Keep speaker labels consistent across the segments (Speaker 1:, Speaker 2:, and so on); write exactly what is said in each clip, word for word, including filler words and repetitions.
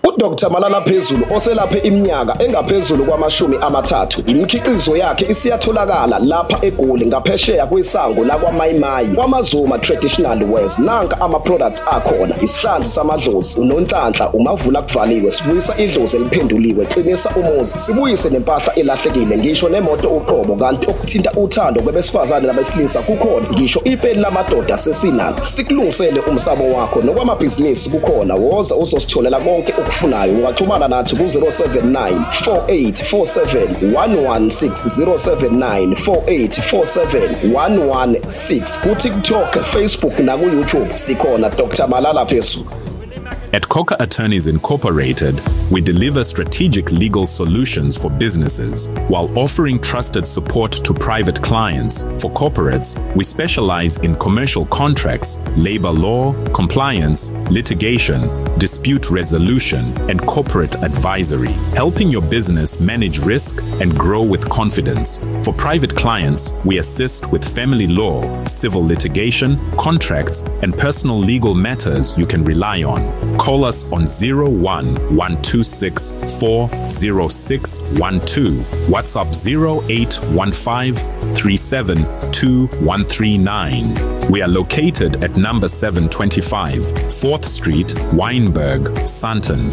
Speaker 1: uDoctor Malala Phezulu oselaphe iminyaka engaphezulu kwamashumi amathathu. Imikhiqizo yakhe isiyatholakala lapha eGoli ngaphesheya kwesango lakwaMayimayi kwaMazuma Traditional Wears. Nanka ama products akhona: isihlanzi samadlozi, unonhlanhla, umavula kuvaliwe, sibuyisa idlozi eliphenduliwe, qinisa umuzi, sibuyise nempahla elahlekile, ngisho nemoto uqobo. Kanti okuthinta uthando kwabesifazane nabesilisa kukhona, ngisho ipeni lamadoda sesinalo. Sikulungisele umsamo wakho nokwamabhizinisi kukhona. Woza uzositholela konke ukufunayo. Ungaxhumana nathi ku zero seven nine four eight four seven one one six zero seven nine four eight four seven one one six. Ku TikTok, Facebook na ku YouTube sikhona Doctor Malala Phezulu.
Speaker 2: At Coker Attorneys Incorporated, we deliver strategic legal solutions for businesses while offering trusted support to private clients. For corporates, we specialize in commercial contracts, labor law, compliance, litigation, dispute resolution, and corporate advisory, helping your business manage risk and grow with confidence. For private clients, we assist with family law, civil litigation, contracts, and personal legal matters you can rely on. Call us on zero one one two six four zero six one two, WhatsApp zero eight one five three seven two one three nine. We are located at number seven twenty-five, fourth Street, Wynberg, Sandton.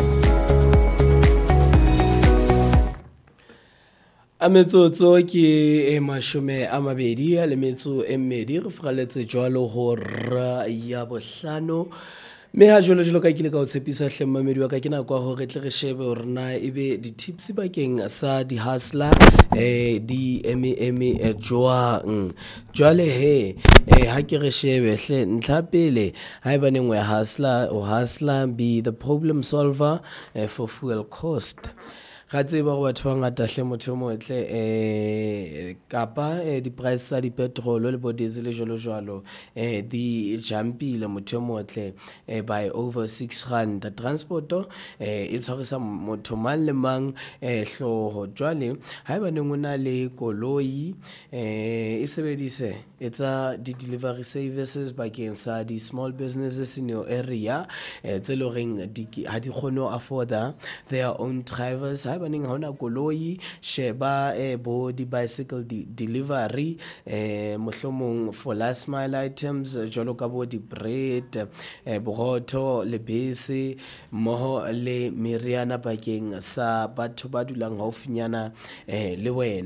Speaker 3: A metsotso ke e mashome a mabedi a le metso e mmedi re fraletse jwalo hora ya bohlano. Me ha jolo jolo ka kile ka o tshepisa hle mmamedi wa ka ke na kwa ho re tle re shebe hore na ebe di tips bakeng sa di hustler eh di eme eme jwang jwale he eh ha ke re shebe hle ntlha pele ha eba neng we hustler o hustler be the problem solver eh, for fuel cost. Ga tseba go batho ba ngata hle motho mo tle eh kapa eh, di price tsa di petrol le bo diesel jolo jwalo eh di jumpile motho mo tle eh, by over six rand. Transport eh e tshwarisa motho mang le mang eh hloho jwale ha eba neng una le koloi eh e sebedise etsa di delivery services bakeng sa di small businesses in your area eh tse lo reng di ha di kgone afford their own drivers. Baning ha ona koloi sheba eh bo di bicycle di delivery eh mohlomong for last mile items jolo ka bo di bread eh bohoto le bese moho le meriana bakeng sa batho ba dulang haufinyana eh le wena.